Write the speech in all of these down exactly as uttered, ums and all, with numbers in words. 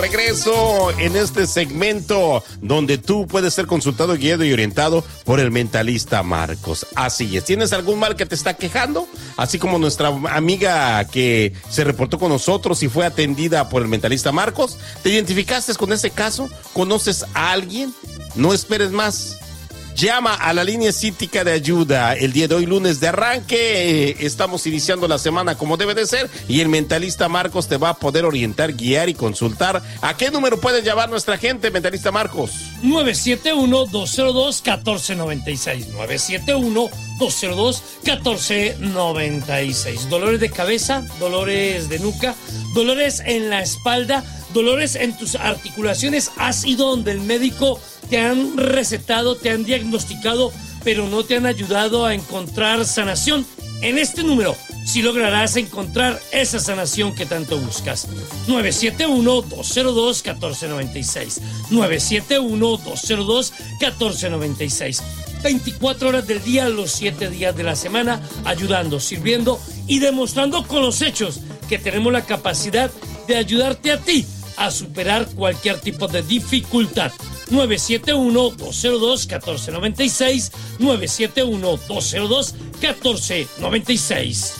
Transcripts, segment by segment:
regreso en este segmento donde tú puedes ser consultado, guiado y orientado por el mentalista Marcos. Así es. ¿Tienes algún mal que te está quejando? Así como nuestra amiga que se reportó con nosotros y fue atendida por el mentalista Marcos. ¿Te identificaste con ese caso? ¿Conoces a alguien? No esperes más. Llama a la línea cítica de ayuda. El día de hoy, lunes de arranque, eh, estamos iniciando la semana como debe de ser y el mentalista Marcos te va a poder orientar, guiar y consultar. ¿A qué número pueden llamar nuestra gente, mentalista Marcos? nueve siete uno, dos cero dos, uno cuatro nueve seis. nueve siete uno, dos cero dos, uno cuatro nueve seis. Dolores de cabeza, dolores de nuca, dolores en la espalda, dolores en tus articulaciones. ¿Has ido donde el médico te han recetado, te han diagnosticado, pero no te han ayudado a encontrar sanación? En este número sí lograrás encontrar esa sanación que tanto buscas. nueve siete uno, dos cero dos, uno cuatro nueve seis. nueve siete uno, dos cero dos, uno cuatro nueve seis. veinticuatro horas del día, los siete días de la semana, ayudando, sirviendo y demostrando con los hechos que tenemos la capacidad de ayudarte a ti a superar cualquier tipo de dificultad. nueve siete uno, dos cero dos, uno cuatro nueve seis. nueve siete uno, dos cero dos, uno cuatro nueve seis.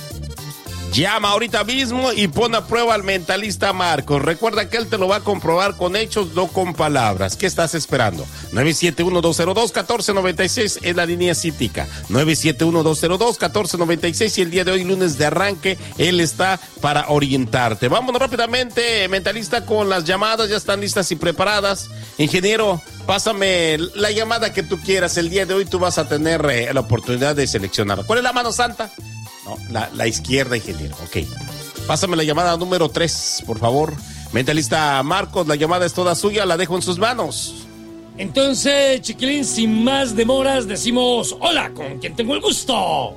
Llama ahorita mismo y pon a prueba al mentalista Marcos. Recuerda que él te lo va a comprobar con hechos, no con palabras. ¿Qué estás esperando? nueve siete uno, dos cero dos, uno cuatro nueve seis es la línea cítica. nueve siete uno, dos cero dos, uno cuatro nueve seis y el día de hoy, lunes de arranque, él está para orientarte. Vámonos rápidamente, mentalista, con las llamadas. Ya están listas y preparadas. Ingeniero, pásame la llamada que tú quieras. El día de hoy tú vas a tener eh, la oportunidad de seleccionar. ¿Cuál es la mano santa? No, la, la izquierda, ingeniero. Ok. Pásame la llamada número tres, por favor. Mentalista Marcos, la llamada es toda suya, la dejo en sus manos. Entonces, chiquilín, sin más demoras, decimos hola, ¿con quién tengo el gusto?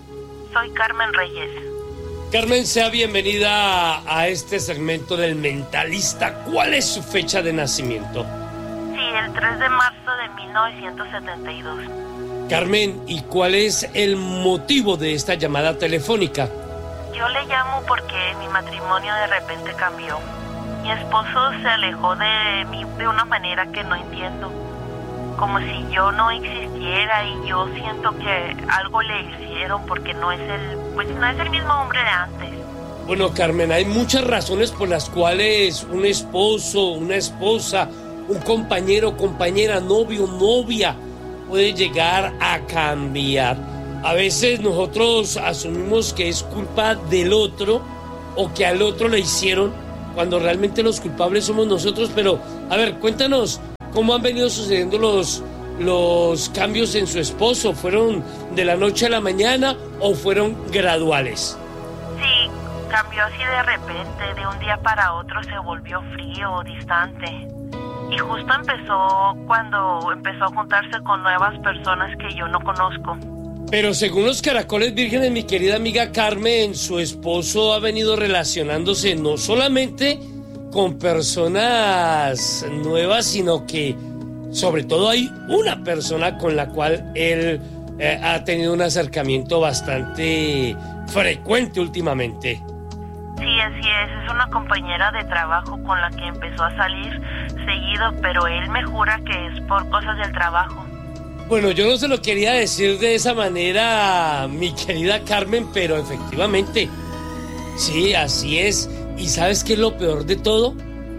Soy Carmen Reyes. Carmen, sea bienvenida a este segmento del mentalista. ¿Cuál es su fecha de nacimiento? Sí, el tres de marzo de mil novecientos setenta y dos. Carmen, ¿y cuál es el motivo de esta llamada telefónica? Yo le llamo porque mi matrimonio de repente cambió. Mi esposo se alejó de mí de una manera que no entiendo. Como si yo no existiera y yo siento que algo le hicieron porque no es el, pues no es el mismo hombre de antes. Bueno, Carmen, hay muchas razones por las cuales un esposo, una esposa, un compañero, compañera, novio, novia puede llegar a cambiar. A veces nosotros asumimos que es culpa del otro o que al otro le hicieron, cuando realmente los culpables somos nosotros. Pero, a ver, cuéntanos, ¿cómo han venido sucediendo los, los cambios en su esposo? ¿Fueron de la noche a la mañana o fueron graduales? Sí, cambió así de repente, de un día para otro se volvió frío, distante. Y justo empezó cuando empezó a juntarse con nuevas personas que yo no conozco. Pero según los caracoles vírgenes, mi querida amiga Carmen, su esposo ha venido relacionándose no solamente con personas nuevas, sino que sobre todo hay una persona con la cual él eh, ha tenido un acercamiento bastante frecuente últimamente. Sí, así es. Es una compañera de trabajo con la que empezó a salir seguido, pero él me jura que es por cosas del trabajo. Bueno, yo no se lo quería decir de esa manera, mi querida Carmen, pero efectivamente, sí, así es. ¿Y sabes qué es lo peor de todo?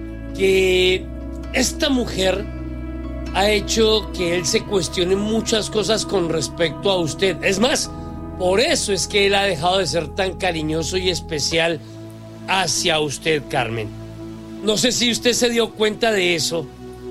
Que esta mujer ha hecho que él se cuestione muchas cosas con respecto a usted. Es más, por eso es que él ha dejado de ser tan cariñoso y especial hacia usted, Carmen. No sé si usted se dio cuenta de eso.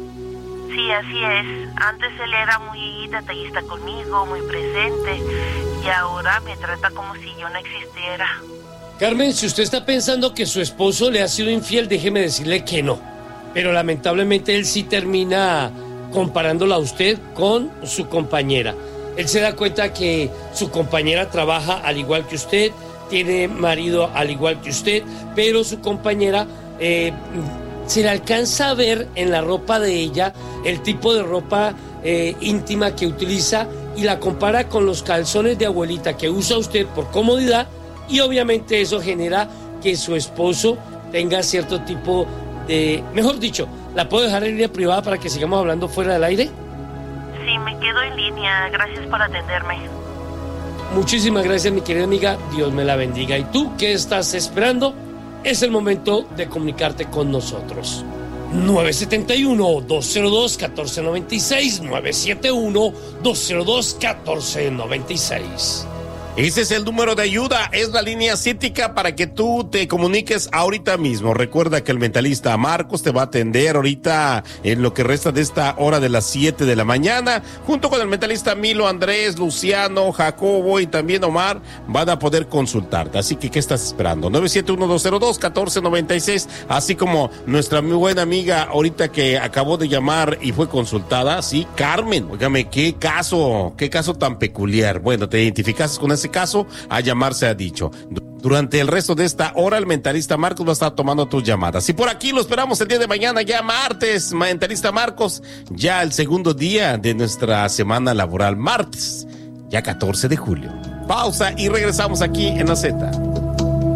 Sí, así es. Antes él era muy detallista conmigo, muy presente, y ahora me trata como si yo no existiera. Carmen, si usted está pensando que su esposo le ha sido infiel, déjeme decirle que no. Pero lamentablemente él sí termina comparándola a usted con su compañera. Él se da cuenta que su compañera trabaja al igual que usted, tiene marido al igual que usted, pero su compañera eh, se le alcanza a ver en la ropa de ella el tipo de ropa eh, íntima que utiliza y la compara con los calzones de abuelita que usa usted por comodidad, y obviamente eso genera que su esposo tenga cierto tipo de, mejor dicho, ¿la puedo dejar en línea privada para que sigamos hablando fuera del aire? Sí, me quedo en línea. Gracias por atenderme. Muchísimas gracias, mi querida amiga. Dios me la bendiga. ¿Y tú qué estás esperando? Es el momento de comunicarte con nosotros. nueve siete uno, dos cero dos, uno cuatro nueve seis, nueve siete uno, dos cero dos, uno cuatro nueve seis. Ese es el número de ayuda, es la línea cítica para que tú te comuniques ahorita mismo. Recuerda que el mentalista Marcos te va a atender ahorita en lo que resta de esta hora de las siete de la mañana, junto con el mentalista Milo, Andrés, Luciano, Jacobo y también Omar van a poder consultarte. Así que, ¿qué estás esperando? nueve siete uno, dos cero dos, uno cuatro nueve seis, así como nuestra muy buena amiga ahorita que acabó de llamar y fue consultada, sí, Carmen. Óigame, qué caso, qué caso tan peculiar. Bueno, te identificaste con ese caso, a llamarse ha dicho. Durante el resto de esta hora, el mentalista Marcos va a estar tomando tus llamadas. Y por aquí lo esperamos el día de mañana, ya martes, mentalista Marcos, ya el segundo día de nuestra semana laboral, martes, ya catorce de julio. Pausa y regresamos aquí en la Z.